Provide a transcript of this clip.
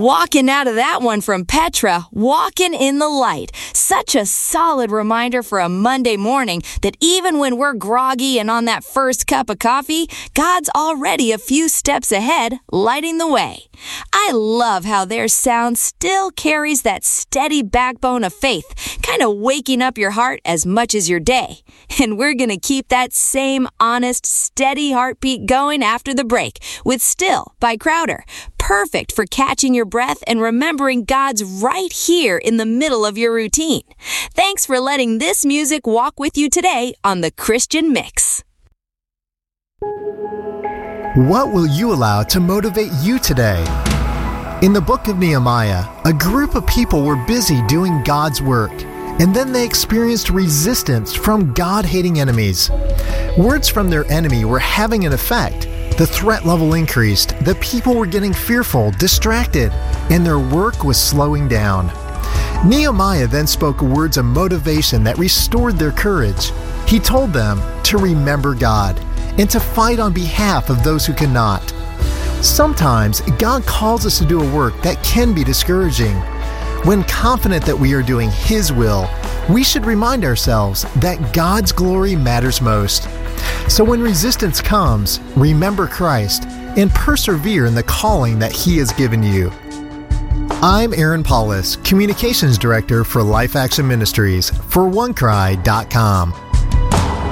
Walking out of that one from Petra, walking in the light. Such a solid reminder for a Monday morning that even when we're groggy and on that first cup of coffee, God's already a few steps ahead, lighting the way. I love how their sound still carries that steady backbone of faith, kind of waking up your heart as much as your day. And we're going to keep that same honest, steady heartbeat going after the break with Still by Crowder. Perfect for catching your breath and remembering God's right here in the middle of your routine. Thanks for letting this music walk with you today on The Christian Mix. What will you allow to motivate you today? In the book of Nehemiah, a group of people were busy doing God's work, and then they experienced resistance from God-hating enemies. Words from their enemy were having an effect. The threat level increased, the people were getting fearful, distracted, and their work was slowing down. Nehemiah then spoke words of motivation that restored their courage. He told them to remember God and to fight on behalf of those who cannot. Sometimes God calls us to do a work that can be discouraging. When confident that we are doing His will, we should remind ourselves that God's glory matters most. So when resistance comes, remember Christ and persevere in the calling that He has given you. I'm Aaron Paulus, Communications Director for Life Action Ministries for OneCry.com.